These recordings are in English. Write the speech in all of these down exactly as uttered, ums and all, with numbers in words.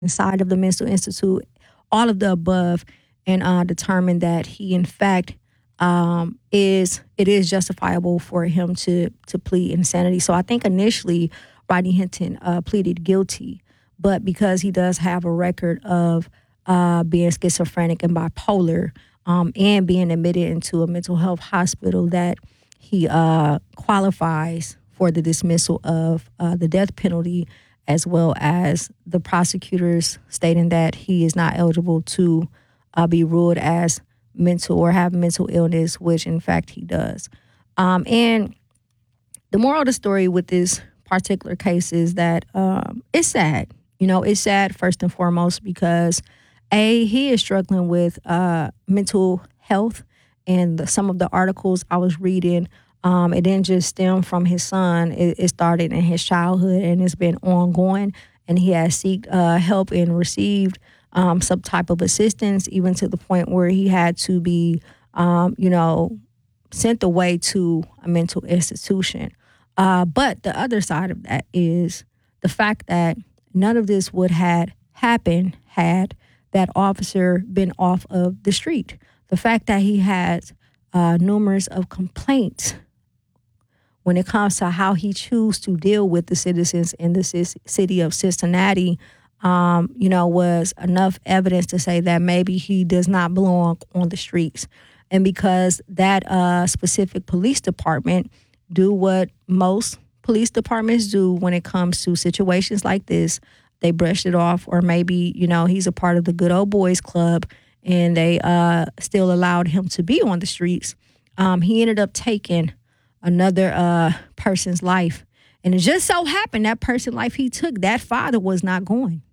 inside of the mental institute, all of the above, and uh, determined that he, in fact, um, is it is justifiable for him to to plead insanity. So I think initially Rodney Hinton uh, pleaded guilty, but because he does have a record of uh, being schizophrenic and bipolar, um, and being admitted into a mental health hospital, that he uh, qualifies for the dismissal of uh, the death penalty, as well as the prosecutors stating that he is not eligible to uh, be ruled as mental or have mental illness, which in fact he does. Um, and the moral of the story with this particular case is that um, it's sad. You know, it's sad first and foremost because, A, he is struggling with uh, mental health, and the, some of the articles I was reading, um, it didn't just stem from his son. It, it started in his childhood, and it's been ongoing, and he has sought uh, help and received Um, some type of assistance, even to the point where he had to be, um, you know, sent away to a mental institution. Uh, but the other side of that is the fact that none of this would have happened had that officer been off of the street. The fact that he has uh, numerous of complaints when it comes to how he chooses to deal with the citizens in the c- city of Cincinnati, Um, you know, was enough evidence to say that maybe he does not belong on the streets. And because that uh, specific police department do what most police departments do when it comes to situations like this, they brushed it off, or maybe, you know, he's a part of the good old boys club and they uh, still allowed him to be on the streets. Um, he ended up taking another uh, person's life. And it just so happened that person's life he took, that father was not going.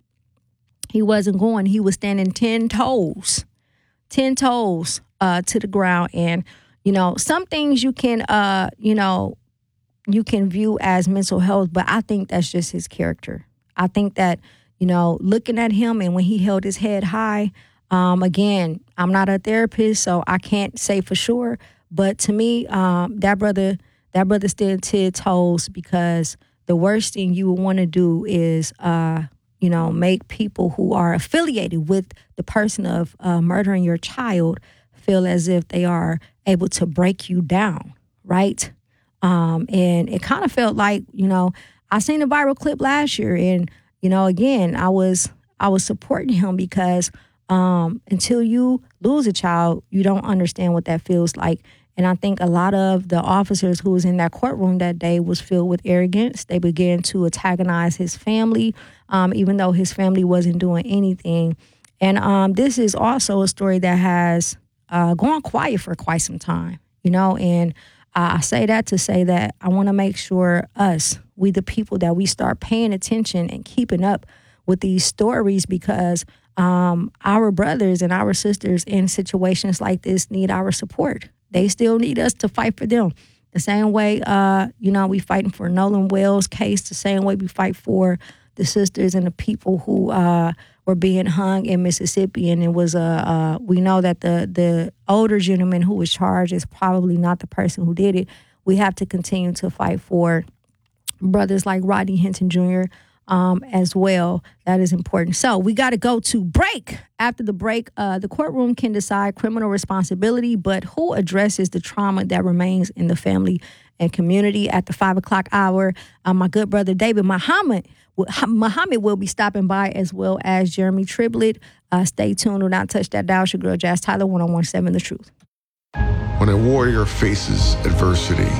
He wasn't going. He was standing ten toes, ten toes uh, to the ground. And, you know, some things you can, uh, you know, you can view as mental health, but I think that's just his character. I think that, you know, looking at him and when he held his head high, um, again, I'm not a therapist, so I can't say for sure. But to me, um, that brother, that brother stood ten toes, because the worst thing you would want to do is, uh, you know, make people who are affiliated with the person of uh, murdering your child feel as if they are able to break you down, right? Um, and it kind of felt like, you know, I seen a viral clip last year, and, you know, again, I was I was supporting him because um, until you lose a child, you don't understand what that feels like. And I think a lot of the officers who was in that courtroom that day was filled with arrogance. They began to antagonize his family, um, even though his family wasn't doing anything. And um, this is also a story that has uh, gone quiet for quite some time, you know. And uh, I say that to say that I want to make sure us, we the people, that we start paying attention and keeping up with these stories, because um, our brothers and our sisters in situations like this need our support. They still need us to fight for them. The same way, uh, you know, we fighting for Nolan Wells' case, the same way we fight for the sisters and the people who uh, were being hung in Mississippi. And it was, a, uh, uh, we know that the, the older gentleman who was charged is probably not the person who did it. We have to continue to fight for brothers like Rodney Hinton Junior Um, as well. That is important. So we got to go to break. After the break, uh, the courtroom can decide criminal responsibility, but who addresses the trauma that remains in the family and community? At the five o'clock hour, uh, my good brother David Muhammad, Muhammad will be stopping by, as well as Jeremy Triblett. Uh, stay tuned. Do not touch that dial. It's your girl Jazz Tyler, one oh one point seven The Truth. When a warrior faces adversity,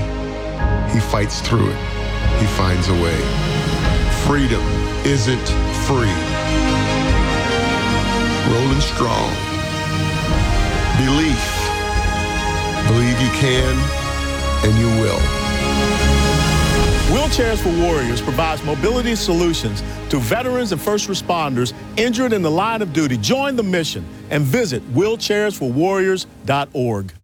he fights through it. He finds a way. Freedom isn't free. Rolling strong. Belief. Believe you can, and you will. Wheelchairs for Warriors provides mobility solutions to veterans and first responders injured in the line of duty. Join the mission and visit wheelchairs for warriors dot org.